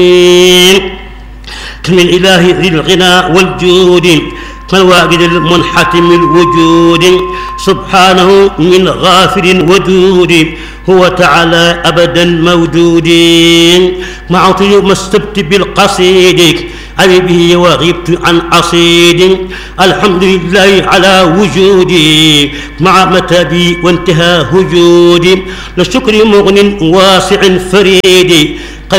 كم الإله ذي الغنى والجود كالواجد المنحتم الوجود سبحانه من غافر ودود هو تعالى أبدا موجود معطي ما استبت بالقصيد أبي به وغبت عن عصيد الحمد لله على وجودي مع متابي وانتهى هجودي للشكر مغن واسع فريد